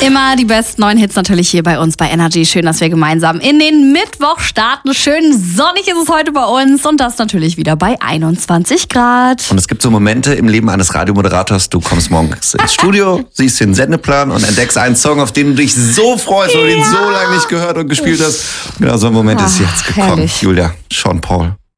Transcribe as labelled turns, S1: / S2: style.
S1: Immer die besten neuen Hits natürlich hier bei uns bei Energy. Schön, dass wir gemeinsam in den Mittwoch starten. Schön sonnig ist es heute bei uns und das natürlich wieder bei 21 Grad.
S2: Und es gibt so Momente im Leben eines Radiomoderators, du kommst morgens ins Studio, siehst den Sendeplan und entdeckst einen Song, auf den du dich so freust, weil du ihn so lange nicht gehört und gespielt hast. Genau so ein Moment ist jetzt gekommen.
S1: Herrlich.
S2: Julia, Sean Paul.